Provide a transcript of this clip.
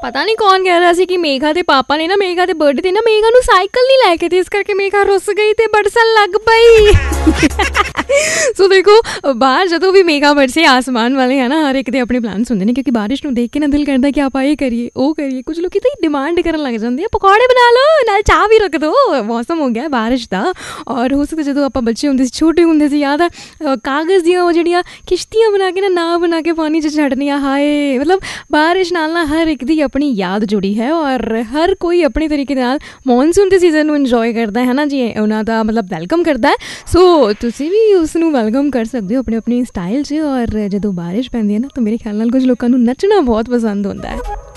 ਪਤਾ ਨਹੀਂ ਕੌਣ ਕਹਿ ਰਿਹਾ ਸੀ ਕਿ ਮੇਘਾ ਦੇ ਪਾਪਾ ਨੇ ਨਾ ਮੇਘਾ ਦੇ ਬਰਥਡੇ ਤੇ ਨਾ ਮੇਘਾ ਨੂੰ ਸਾਈਕਲ ਨਹੀਂ ਲੈ ਕੇ ਤੇ ਇਸ ਕਰਕੇ ਮੇਘਾ ਰੁੱਸ ਗਈ ਤੇ ਬਰਸਣ ਲੱਗ ਪਈ। ਸੋ ਦੇਖੋ ਬਾਹਰ ਜਦੋਂ ਵੀ ਮੇਘਾ ਵਰਸੇ ਆਸਮਾਨ ਵਾਲੇ ਹੈ ਨਾ ਹਰ ਇੱਕ ਦੇ ਆਪਣੇ ਪਲਾਨਸ ਹੁੰਦੇ ਨੇ ਕਿਉਂਕਿ ਬਾਰਿਸ਼ ਨੂੰ ਦੇਖ ਕੇ ਨਾ ਦਿਲ ਕਰਦਾ ਕਿ ਆਪਾਂ ਇਹ ਕਰੀਏ ਉਹ ਕਰੀਏ। ਕੁਝ ਲੋਕ ਤਾਂ ਡਿਮਾਂਡ ਕਰਨ ਲੱਗ ਜਾਂਦੇ ਆ ਪਕੌੜੇ ਬਣਾ ਲਓ ਨਾਲ ਚਾਹ ਵੀ ਰੱਖ ਦਿਓ। ਮੌਸਮ ਹੋ ਗਿਆ ਬਾਰਿਸ਼ ਦਾ ਔਰ ਹੋ ਸਕਦਾ ਜਦੋਂ ਆਪਾਂ ਬੱਚੇ ਹੁੰਦੇ ਸੀ ਛੋਟੇ ਹੁੰਦੇ ਸੀ ਯਾਦ ਆ ਕਾਗਜ਼ ਦੀਆਂ ਉਹ ਜਿਹੜੀਆਂ ਕਿਸ਼ਤੀਆਂ ਬਣਾ ਕੇ ਨਾ ਬਣਾ ਕੇ ਪਾਣੀ 'ਚ ਛੱਡਣੀਆਂ। ਹਾਏ ਮਤਲਬ ਬਾਰਿਸ਼ ਨਾਲ ਨਾ ਹਰ ਇੱਕ ਦੀ ਆਪਣੀ ਯਾਦ ਜੁੜੀ ਹੈ ਔਰ ਹਰ ਕੋਈ ਆਪਣੇ ਤਰੀਕੇ ਦੇ ਨਾਲ ਮੌਨਸੂਨ ਦੇ ਸੀਜ਼ਨ ਨੂੰ ਇੰਜੋਏ ਕਰਦਾ ਹੈ ਨਾ ਜੀ ਉਹਨਾਂ ਦਾ ਮਤਲਬ ਵੈਲਕਮ ਕਰਦਾ ਹੈ। ਸੋ ਤੁਸੀਂ ਵੀ ਉਸ ਨੂੰ ਵੈਲਕਮ ਕਰ ਸਕਦੇ ਹੋ ਆਪਣੇ ਆਪਣੇ ਸਟਾਈਲ 'ਚ। ਔਰ ਜਦੋਂ ਬਾਰਿਸ਼ ਪੈਂਦੀ ਹੈ ਨਾ ਤਾਂ ਮੇਰੇ ਖਿਆਲ ਨਾਲ ਕੁਝ ਲੋਕਾਂ ਨੂੰ ਨੱਚਣਾ ਬਹੁਤ ਪਸੰਦ ਹੁੰਦਾ ਹੈ।